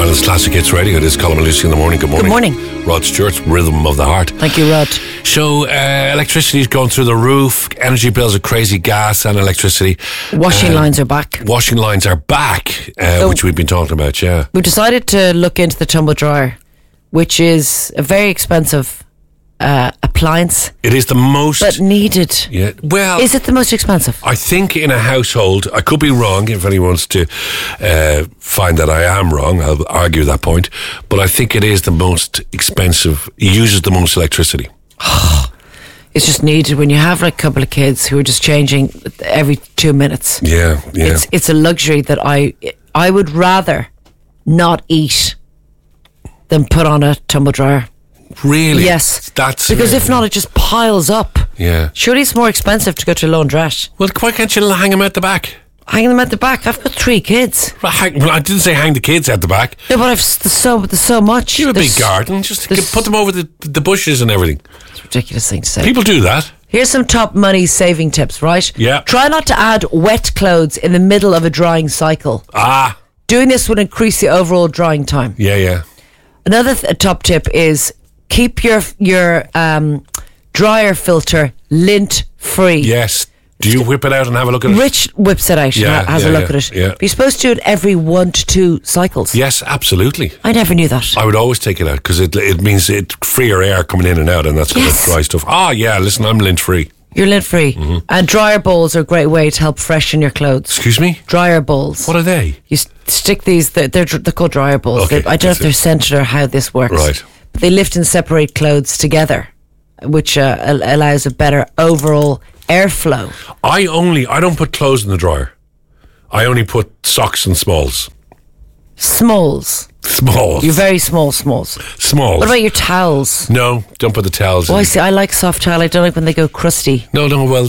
Ireland's Classic Hits Radio. It is Colin and Lucy in the morning. Good morning. Good morning. Rod Stewart's Rhythm of the Heart. Thank you, Rod. So, electricity's going through the roof. Energy bills are crazy. Gas and electricity. Washing lines are back. Washing lines are back, which we've been talking about, yeah. We've decided to look into the tumble dryer, which is a very expensive appliance. It is the most... But needed. Yeah. Well... Is it the most expensive? I think in a household, I could be wrong if anyone wants to find that I am wrong, I'll argue that point, but I think it is the most expensive. It uses the most electricity. It's just needed when you have like a couple of kids who are just changing every 2 minutes. Yeah. It's a luxury that I would rather not eat than put on a tumble dryer. Really? Yes. That's because if not, it just piles up. Yeah. Surely it's more expensive to go to a laundrette. Well, why can't you hang them at the back? Hang them at the back. I've got 3 kids. Well, I didn't say hang the kids at the back. Yeah, but there's so much. You have a big garden. Just put them over the bushes and everything. It's a ridiculous thing to say. People do that. Here's some top money saving tips, right? Yeah. Try not to add wet clothes in the middle of a drying cycle. Doing this would increase the overall drying time. Yeah. Another top tip is keep your dryer filter lint free. Yes. Do you whip it out and have a look at it? Rich whips it out and has a look at it. Yeah. But you're supposed to do it every 1 to 2 cycles. Yes, absolutely. I never knew that. I would always take it out because it means freer air coming in and out, and that's going to dry stuff. Yeah, listen, I'm lint free. You're lint free. Mm-hmm. And dryer balls are a great way to help freshen your clothes. Excuse me? Dryer balls. What are they? You stick these, they're called dryer balls. Okay, I don't know if they're scented or how this works. Right. But they lift and separate clothes together, which allows a better overall airflow. I don't put clothes in the dryer. I only put socks and smalls. Smalls. You're very small smalls. Smalls. What about your towels? No, don't put the towels in. I see. I like soft towel. I don't like when they go crusty. No.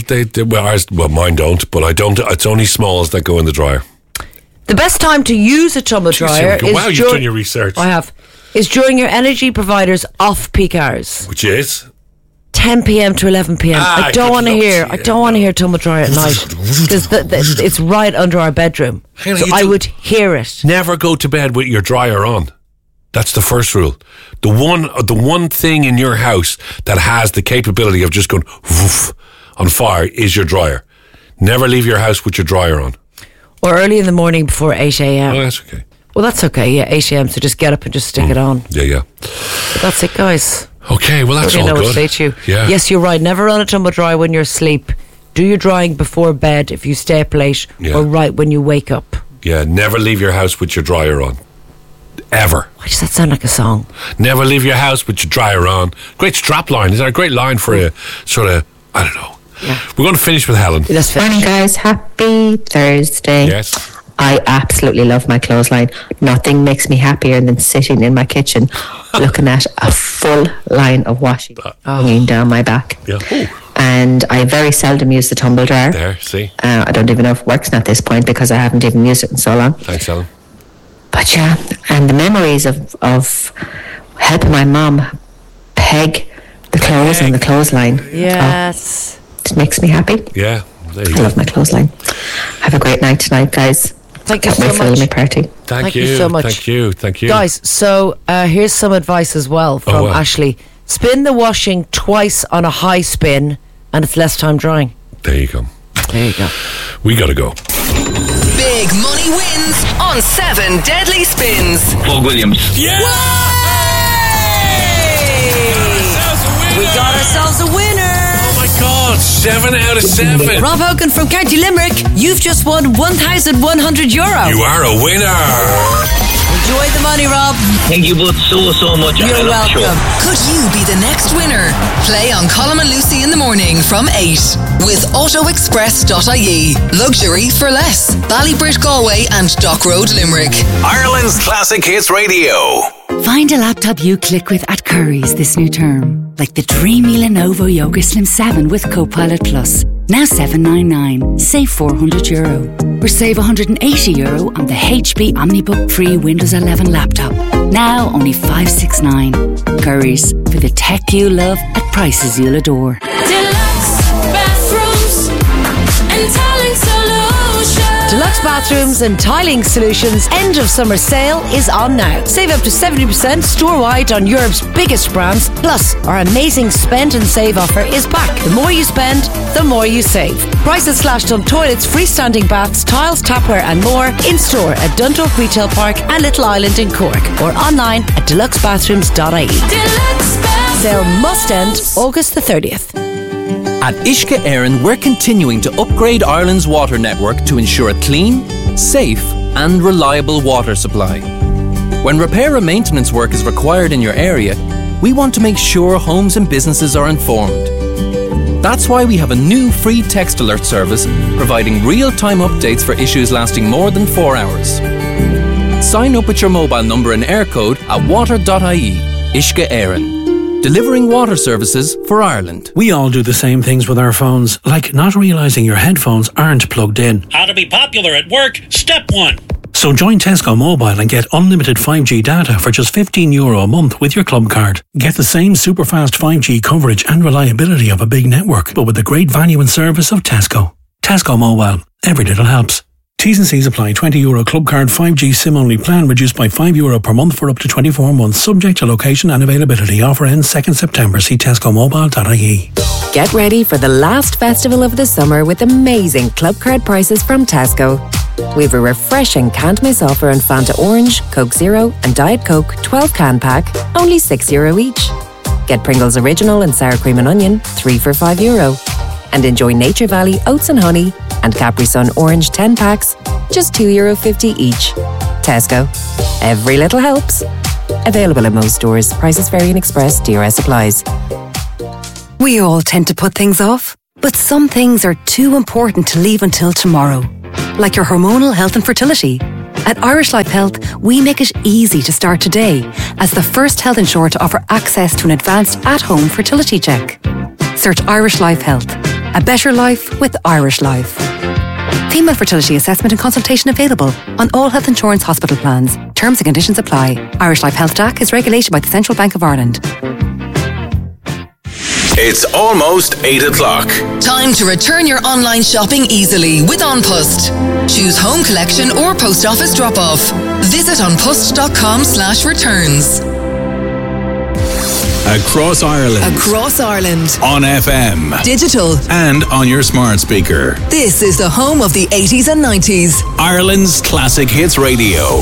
Well, mine don't. But I don't. It's only smalls that go in the dryer. The best time to use a tumble dryer is... Wow, you've done your research. I have. Is during your energy provider's off-peak hours. Which is? 10 p.m. to 11 p.m. I don't want to hear tumble dryer at night because it's right under our bedroom. I would hear it. Never go to bed with your dryer on. That's the first rule. The one thing in your house that has the capability of just going woof on fire is your dryer. Never leave your house with your dryer on. Or early in the morning before 8 a.m. Oh, that's okay. Well, that's okay. Yeah, 8 a.m. So just get up and just stick it on. Yeah. But that's it, guys. Okay, well, that's all good. I don't know what to say to you. Yeah. Yes, you're right. Never run a tumble dryer when you're asleep. Do your drying before bed if you stay up late or right when you wake up. Yeah, never leave your house with your dryer on. Ever. Why does that sound like a song? Never leave your house with your dryer on. Great strap line. Is that a great line for a sort of, I don't know. Yeah. We're going to finish with Helen. Morning, guys. Happy Thursday. Yes. I absolutely love my clothesline. Nothing makes me happier than sitting in my kitchen looking at a full line of washing hanging down my back. Yeah. Ooh. And I very seldom use the tumble dryer. There, see? I don't even know if it works at this point because I haven't even used it in so long. Thanks, Helen. But yeah, and the memories of helping my mum peg the clothes on the clothesline. Yes. It makes me happy. Yeah. There you I go. love my clothesline. Have a great night tonight, guys. Thank you so much. Can't wait for my party. Thank you so much. Thank you. Guys, so here's some advice as well from Ashley. Spin the washing twice on a high spin and it's less time drying. There you go. We got to go. Big money wins on 7 Deadly Spins. Paul Williams. Yeah! We got ourselves a winner. Oh my God, 7 out of 7. Rob Hogan from County Limerick, you've just won €1,100. You are a winner. Enjoy the money, Rob. Thank you both so much. You're welcome. Could you be the next winner? Play on Colin and Lucy in the morning from 8 with autoexpress.ie. Luxury for less. Ballybridge Galway and Dock Road Limerick. Ireland's Classic Hits Radio. Find a laptop you click with at Currys this new term, like the dreamy Lenovo Yoga Slim 7 with Copilot Plus. Now $799, save €400. Or save €180 on the HP OmniBook Free Windows 11 laptop. Now only $569. Currys, for the tech you love at prices you'll adore. Deluxe bathrooms and tiling solutions. Deluxe Bathrooms and Tiling Solutions end of summer sale is on now. Save up to 70% store-wide on Europe's biggest brands. Plus, our amazing spend and save offer is back. The more you spend, the more you save. Prices slashed on toilets, freestanding baths, tiles, tapware and more in-store at Dundalk Retail Park and Little Island in Cork or online at deluxebathrooms.ie. Sale must end August the 30th. At Uisce Éireann, we're continuing to upgrade Ireland's water network to ensure a clean, safe and reliable water supply. When repair and maintenance work is required in your area, we want to make sure homes and businesses are informed. That's why we have a new free text alert service providing real-time updates for issues lasting more than 4 hours. Sign up with your mobile number and air code at water.ie. Uisce Éireann. Delivering water services for Ireland. We all do the same things with our phones, like not realising your headphones aren't plugged in. How to be popular at work, step 1. So join Tesco Mobile and get unlimited 5G data for just €15 a month with your club card. Get the same super fast 5G coverage and reliability of a big network, but with the great value and service of Tesco. Tesco Mobile. Every little helps. T's and C's apply. €20 club card 5G SIM-only plan reduced by €5 per month for up to 24 months, subject to location and availability. Offer ends 2nd September. See tescomobile.ie. Get ready for the last festival of the summer with amazing club card prices from Tesco. We've a refreshing can't miss offer on Fanta Orange, Coke Zero and Diet Coke 12 can pack, only €6 each. Get Pringles Original and Sour Cream and Onion, 3 for €5. And enjoy Nature Valley Oats and Honey and Capri Sun Orange 10 packs, just €2.50 each. Tesco. Every little helps. Available in most stores. Prices vary in Express. DRS applies. We all tend to put things off, but some things are too important to leave until tomorrow. Like your hormonal health and fertility. At Irish Life Health, we make it easy to start today as the first health insurer to offer access to an advanced at-home fertility check. Search Irish Life Health. A better life with Irish Life. Female fertility assessment and consultation available on all health insurance hospital plans. Terms and conditions apply. Irish Life Health DAC is regulated by the Central Bank of Ireland. It's almost 8 o'clock. Time to return your online shopping easily with An Post. Choose home collection or post office drop-off. Visit anpost.com/returns. Across Ireland. Across Ireland. On FM. Digital. And on your smart speaker. This is the home of the 80s and 90s. Ireland's Classic Hits Radio.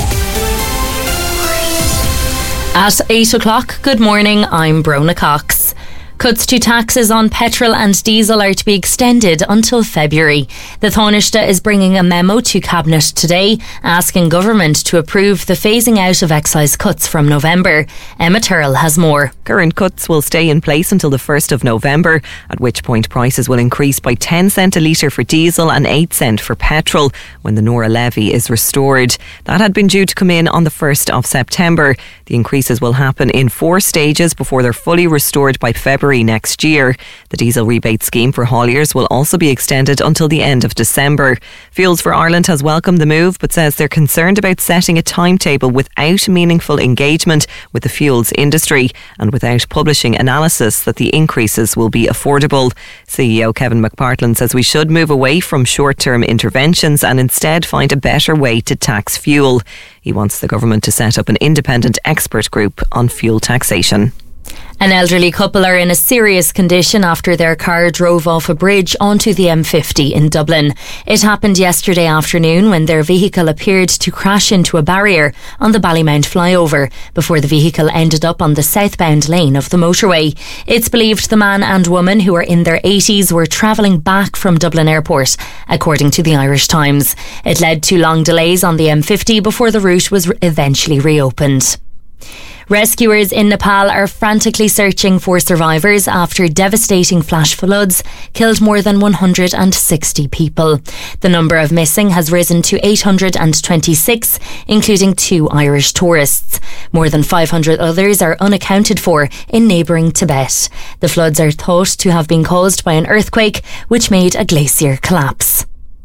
At 8 o'clock, good morning, I'm Brona Cox. Cuts to taxes on petrol and diesel are to be extended until February. The Taoiseach is bringing a memo to Cabinet today asking government to approve the phasing out of excise cuts from November. Emma Turrell has more. Current cuts will stay in place until the 1st of November, at which point prices will increase by 10 cent a litre for diesel and 8 cent for petrol when the Nora levy is restored. That had been due to come in on the 1st of September. The increases will happen in 4 stages before they're fully restored by February next year. The diesel rebate scheme for hauliers will also be extended until the end of December. Fuels for Ireland has welcomed the move but says they're concerned about setting a timetable without meaningful engagement with the fuels industry and without publishing analysis that the increases will be affordable. CEO Kevin McPartland says we should move away from short-term interventions and instead find a better way to tax fuel. He wants the government to set up an independent expert group on fuel taxation. An elderly couple are in a serious condition after their car drove off a bridge onto the M50 in Dublin. It happened yesterday afternoon when their vehicle appeared to crash into a barrier on the Ballymount flyover before the vehicle ended up on the southbound lane of the motorway. It's believed the man and woman, who are in their 80s, were travelling back from Dublin Airport, according to the Irish Times. It led to long delays on the M50 before the route was eventually reopened. Rescuers in Nepal are frantically searching for survivors after devastating flash floods killed more than 160 people. The number of missing has risen to 826, including 2 Irish tourists. More than 500 others are unaccounted for in neighbouring Tibet. The floods are thought to have been caused by an earthquake which made a glacier collapse.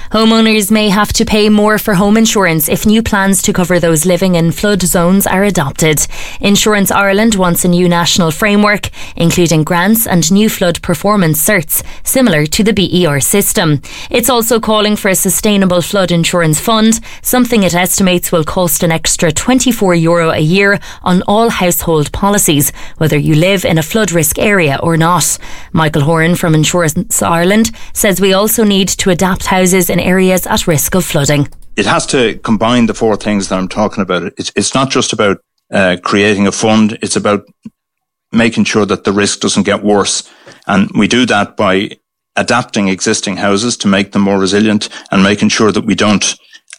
Homeowners may have to pay more for home insurance if new plans to cover those living in flood zones are adopted. Insurance Ireland wants a new national framework, including grants and new flood performance certs, similar to the BER system. It's also calling for a sustainable flood insurance fund, something it estimates will cost an extra €24 a year on all household policies, whether you live in a flood risk area or not. Michael Horan from Insurance Ireland says we also need to adapt houses in areas at risk of flooding. It has to combine the four things that I'm talking about. It's not just about creating a fund. It's about making sure that the risk doesn't get worse. And we do that by adapting existing houses to make them more resilient and making sure that we don't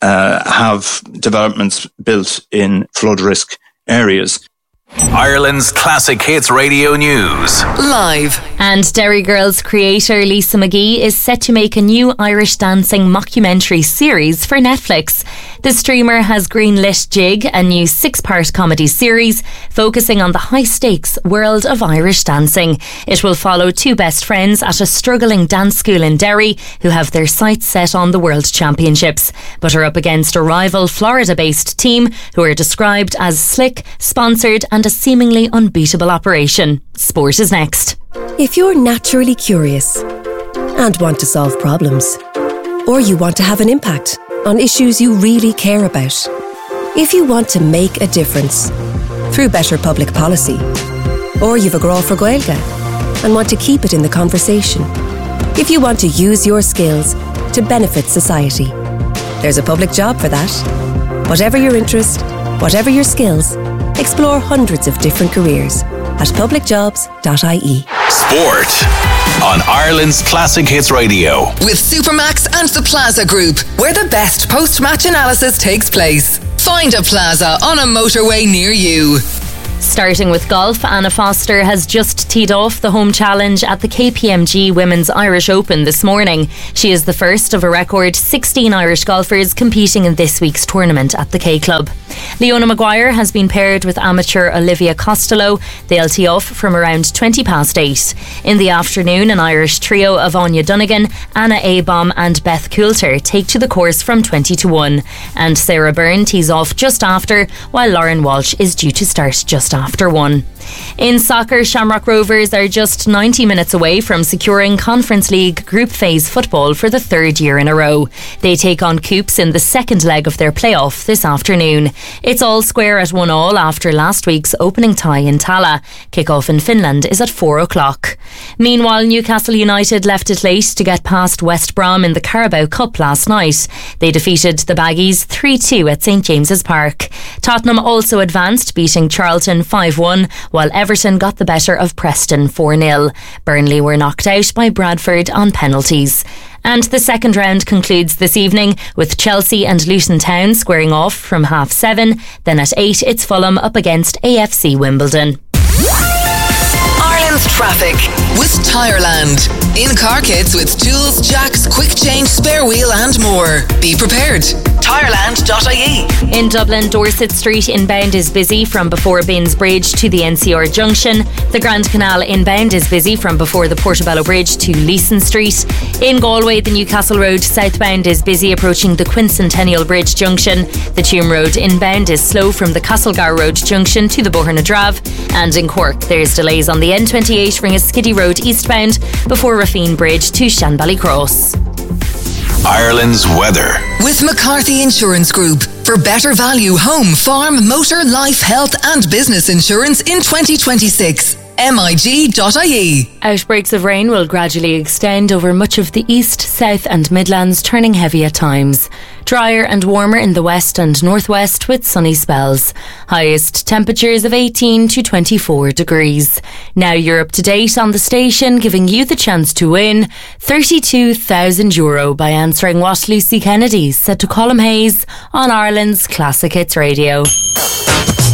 have developments built in flood risk areas. Ireland's Classic Hits Radio News. Live. And Derry Girls creator Lisa McGee is set to make a new Irish dancing mockumentary series for Netflix. The streamer has greenlit Jig, a new 6-part comedy series focusing on the high-stakes world of Irish dancing. It will follow two best friends at a struggling dance school in Derry who have their sights set on the World Championships, but are up against a rival Florida-based team who are described as slick, sponsored and a seemingly unbeatable operation. Sport is next. If you're naturally curious and want to solve problems, or you want to have an impact on issues you really care about, if you want to make a difference through better public policy, or you've a grow for Gaeilge and want to keep it in the conversation, if you want to use your skills to benefit society, there's a public job for that. Whatever your interest, whatever your skills, explore hundreds of different careers at publicjobs.ie. Sport on Ireland's Classic Hits Radio. With Supermax and the Plaza Group, where the best post-match analysis takes place. Find a Plaza on a motorway near you. Starting with golf, Anna Foster has just teed off the home challenge at the KPMG Women's Irish Open this morning. She is the first of a record 16 Irish golfers competing in this week's tournament at the K Club. Leona Maguire has been paired with amateur Olivia Costello. They'll tee off from around 8:20. In the afternoon, an Irish trio of Anya Dunnigan, Anna Abom and Beth Coulter take to the course from 20-1. And Sarah Byrne tees off just after, while Lauren Walsh is due to start just after 1. In soccer, Shamrock Rovers are just 90 minutes away from securing Conference League group phase football for the 3rd year in a row. They take on Coops in the second leg of their playoff this afternoon. It's all square at 1-1 after last week's opening tie in Tala. Kick-off in Finland is at 4 o'clock. Meanwhile, Newcastle United left it late to get past West Brom in the Carabao Cup last night. They defeated the Baggies 3-2 at St James's Park. Tottenham also advanced, beating Charlton 5-1, while Everton got the better of Preston 4-0. Burnley were knocked out by Bradford on penalties. And the second round concludes this evening with Chelsea and Luton Town squaring off from 7:30. Then at 8 it's Fulham up against AFC Wimbledon. Ireland's traffic with Tireland. In-car kits with tools, jacks, quick change, spare wheel and more. Be prepared. Tireland.ie. In Dublin, Dorset Street inbound is busy from before Binns Bridge to the NCR Junction. The Grand Canal inbound is busy from before the Portobello Bridge to Leeson Street. In Galway, the Newcastle Road southbound is busy approaching the Quincentennial Bridge Junction. The Tuam Road inbound is slow from the Castlegar Road Junction to the Bohernadrav. And in Cork, there's delays on the N28 Ringaskiddy Road eastbound before Raffine Bridge to Shanballycross. Ireland's weather. With McCarthy Insurance Group. For better value home, farm, motor, life, health and business insurance in 2026. MIG.ie. Outbreaks of rain will gradually extend over much of the east, south and Midlands, turning heavy at times. Drier and warmer in the west and northwest with sunny spells. Highest temperatures of 18 to 24 degrees. Now you're up to date on the station, giving you the chance to win €32,000 by answering what Lucy Kennedy said to Colm Hayes on Ireland's Classic Hits Radio.